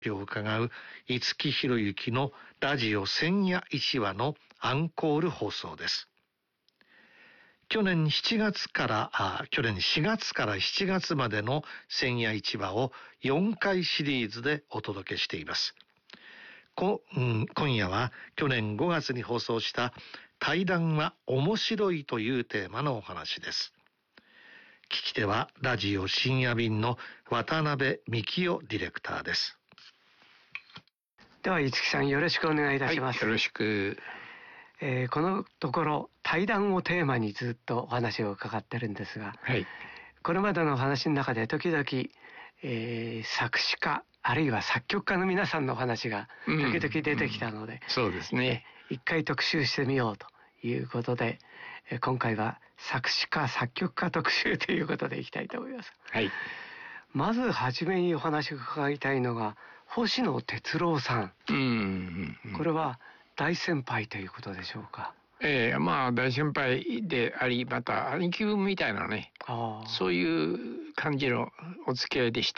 表を伺う五木ひろゆきのラジオ千夜一話のアンコール放送です。去年4月から7月までの千夜一話を4回シリーズでお届けしています。今夜は去年5月に放送した対談は面白いというテーマのお話です。聞き手はラジオ深夜便の渡辺幹夫ディレクターです。 では五木さん、よろしくお願いいたします。 はい、よろしく。 このところ対談をテーマにずっとお話を伺ってるんですが、 はい、 これまでのお話の中で時々、作詞家あるいは作曲家の皆さんのお話が時々出てきたので、 そうですね、 一回特集してみようということで、今回は作詞家作曲家特集ということでいきたいと思います。 はい、 まずはじめにお話を伺いたいのが星野哲郎さん。これは大先輩ということでしょうか。 まあ大先輩であり、また兄貴分みたいなね、そういう感じのお付き合いでした。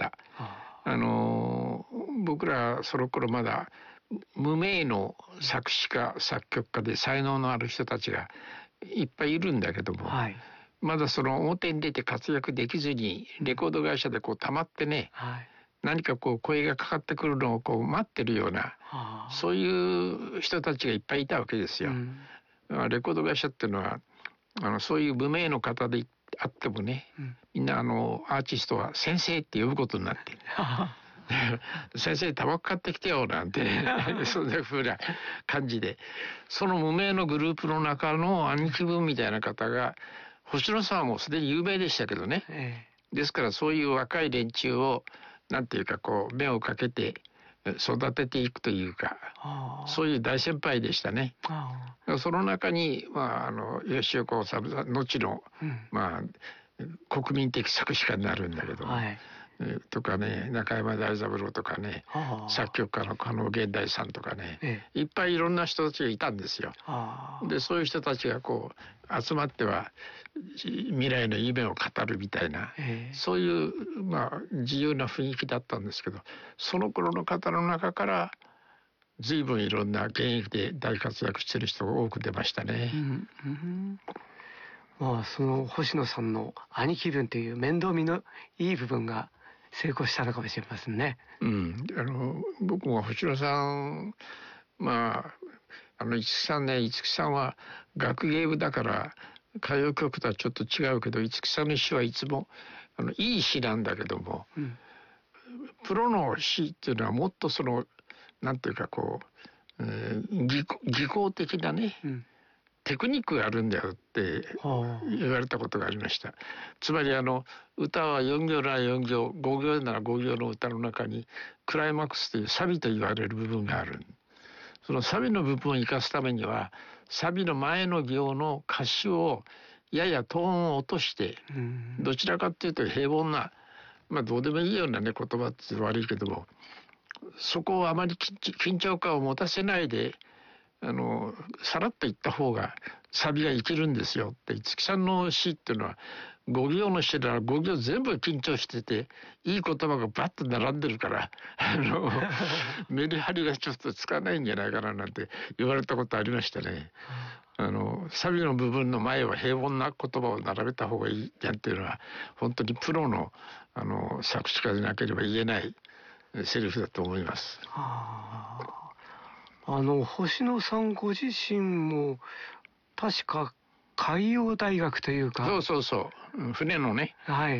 僕らその頃まだ無名の作詞家作曲家で才能のある人たちがいっぱいいるんだけども、はい、まだその表に出て活躍できずにレコード会社でこう溜まってね、はい、何かこう声がかかってくるのをこう待ってるような、そういう人たちがいっぱいいたわけですよ。レコード会社っていうのはそういう無名の方であってもね、みんなアーティストは先生って呼ぶことになって先生タバコ買ってきてよなんてそんな風な感じで、その無名のグループの中の兄貴分みたいな方が、星野さんはもうすでに有名でしたけどね、ですからそういう若い連中をなんていうかこう目をかけて育てていくというか、そういう大先輩でしたね。その中に、吉岡治さん後の、国民的作詞家になるんだけども、とかね、中山大三郎とかね、作曲家の加納源大さんとかね、いっぱいいろんな人たちがいたんですよ。でそういう人たちがこう集まっては未来の夢を語るみたいな、そういう自由な雰囲気だったんですけど、その頃の方の中から随分いろんな現役で大活躍してる人が多く出ましたね。 その星野さんの兄貴分という面倒見のいい部分が成功したのかもしれませんね。 僕も星野さん、五木さんは学芸部だから歌謡曲とはちょっと違うけど、五木さんの詩はいつもいい詩なんだけども、プロの詩っていうのはもっとそのなんていうかこう、技巧的なね、テクニックがあるんだよって言われたことがありました。つまり歌は4行なら4行、5行なら5行の歌の中にクライマックスというサビと言われる部分がある。そのサビの部分を生かすためには、サビの前の行の歌詞をややトーンを落として、どちらかっていうと平凡な、どうでもいいようなね言葉って悪いけども、そこをあまり緊張感を持たせないでさらっと言った方がサビが生きるんですよって。五木さんの詩っていうのは5行の詩なら5行全部緊張してて、いい言葉がバッと並んでるからメリハリがちょっとつかないんじゃないかななんて言われたことありましたね。サビの部分の前は平凡な言葉を並べた方がいいなんていうのは、本当にプロの作詞家でなければ言えないセリフだと思います。 星野さんご自身も確か海洋大学というか、 そう船のね、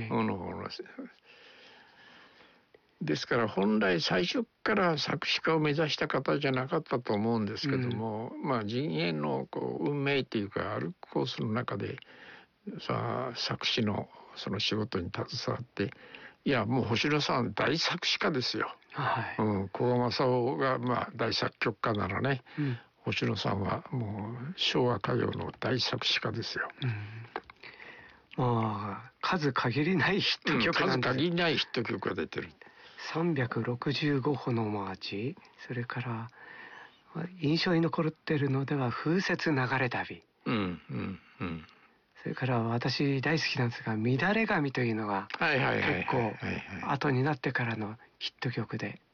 ですから本来最初から作詞家を目指した方じゃなかったと思うんですけども、人間のこう運命というかあるコースの中で作詞のその仕事に携わって、いやもう星野さん大作詞家ですよ。古賀正夫が大作曲家ならね、星野さんはもう昭和歌謡の大作詞家ですよ。 数限りないヒット曲なんです。 数限りないヒット曲が出てる。 365歩のマーチ、それから印象に残っているのでは風雪流れ旅、それから私大好きなんですが乱れ髪というのが結構後になってからのヒット曲で、